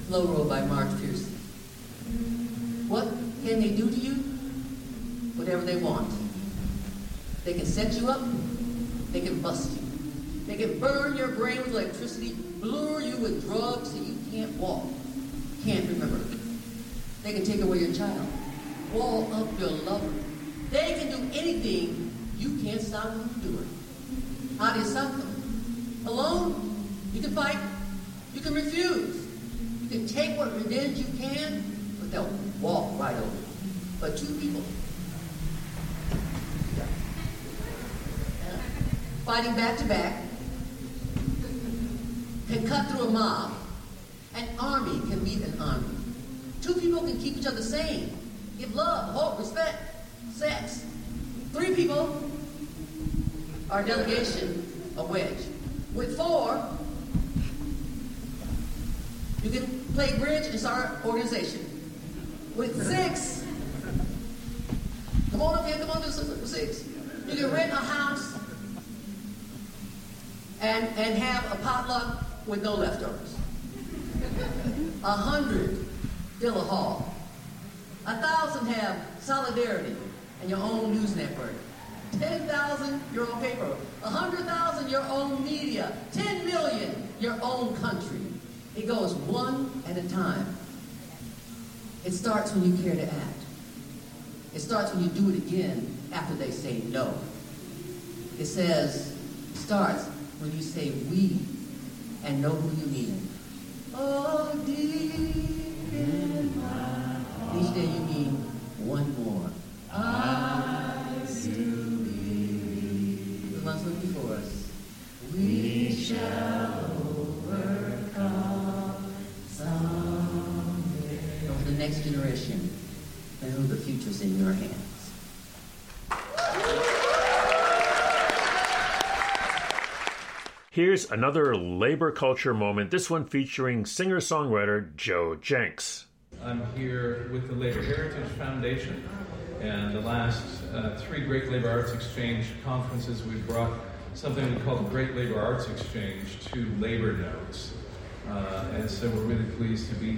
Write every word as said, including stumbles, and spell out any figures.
Slow Road by Marge Pearson. What can they do to you? Whatever they want. They can set you up, they can bust you. They can burn your brain with electricity, lure you with drugs so you can't walk, can't remember. They can take away your child, wall up your lover. They can do anything you can't stop them from doing. How do you stop them? Alone, you can fight, you can refuse. You can take what revenge you can, but they'll walk right over you. But two people, fighting back to back, can cut through a mob. An army can beat an army. Two people can keep each other sane, give love, hope, respect, sex. Three people are a delegation, a wedge. With four, you can play bridge and start an organization. With six, come on up here, come on to six. You can rent a house and, and have a potluck with no leftovers. A hundred, fill a hall. A thousand have solidarity and your own news network. Ten thousand, your own paper. A hundred thousand, your own media. Ten million, your own country. It goes one at a time. It starts when you care to act. It starts when you do it again after they say no. It says, starts when you say we and know who you mean. Oh, deep in my heart. Each day you mean one more. I do believe. The ones looking for us. We shall overcome someday. And for the next generation, and know the future's in your hands. Here's another labor culture moment, this one featuring singer-songwriter Joe Jenks. I'm here with the Labor Heritage Foundation, and the last uh, three Great Labor Arts Exchange conferences we brought something we call the Great Labor Arts Exchange to labor nodes. Uh, and so we're really pleased to be